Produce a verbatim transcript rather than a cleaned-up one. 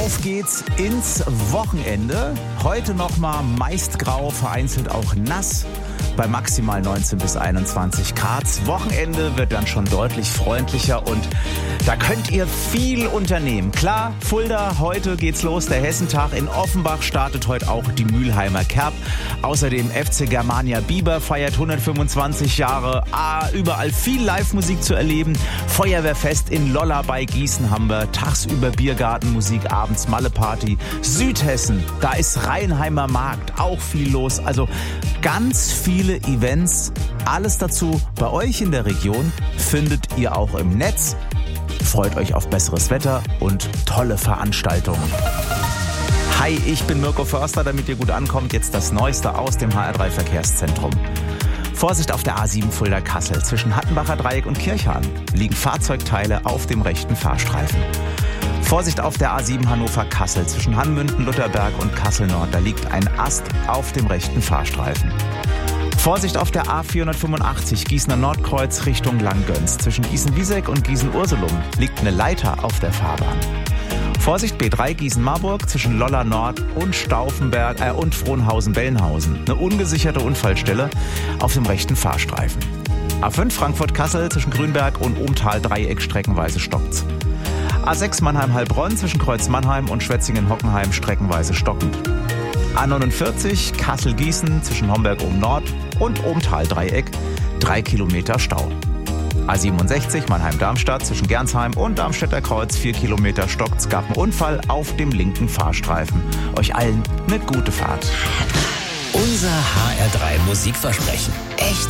Auf geht's ins Wochenende. Heute nochmal meist grau, vereinzelt auch nass. Bei maximal neunzehn bis einundzwanzig Grad. Das Wochenende wird dann schon deutlich freundlicher und da könnt ihr viel unternehmen. Klar, Fulda, heute geht's los, der Hessentag. In Offenbach startet heute auch die Mülheimer Kerb. Außerdem F C Germania Bieber feiert hundertfünfundzwanzig Jahre. Ah, überall viel Live-Musik zu erleben. Feuerwehrfest in Lolla bei Gießen haben wir. Tagsüber Biergartenmusik, abends Malleparty. Südhessen, da ist Rheinheimer Markt, auch viel los. Also ganz viele Events. Alles dazu bei euch in der Region findet ihr auch im Netz. Freut euch auf besseres Wetter und tolle Veranstaltungen. Hi, ich bin Mirko Förster, damit ihr gut ankommt. Jetzt das Neueste aus dem H R drei Verkehrszentrum. Vorsicht auf der A sieben Fulda-Kassel. Zwischen Hattenbacher Dreieck und Kirchhahn liegen Fahrzeugteile auf dem rechten Fahrstreifen. Vorsicht auf der A sieben Hannover-Kassel. Zwischen Hanmünden, Lutherberg und Kassel-Nord. Da liegt ein Ast auf dem rechten Fahrstreifen. Vorsicht auf der A vierhundertfünfundachtzig Gießener Nordkreuz Richtung Langgöns. Zwischen Gießen-Wieseck und Gießen-Ursulum liegt eine Leiter auf der Fahrbahn. Vorsicht B drei Gießen-Marburg zwischen Lolla Nord und Stauffenberg äh, und Frohnhausen-Bellenhausen. Eine ungesicherte Unfallstelle auf dem rechten Fahrstreifen. A fünf Frankfurt-Kassel zwischen Grünberg und Ohmtal-Dreieck streckenweise stockt's. A sechs Mannheim-Heilbronn zwischen Kreuz-Mannheim und Schwetzingen-Hockenheim streckenweise stockend. A neunundvierzig Kassel-Gießen zwischen Homberg-Ohm-Nord und Ohmtal-Dreieck, drei Kilometer Stau. A siebenundsechzig Mannheim-Darmstadt zwischen Gernsheim und Darmstädter Kreuz, vier Kilometer stockt. Es gab einen Unfall auf dem linken Fahrstreifen. Euch allen eine gute Fahrt. Unser H R drei Musikversprechen. Echt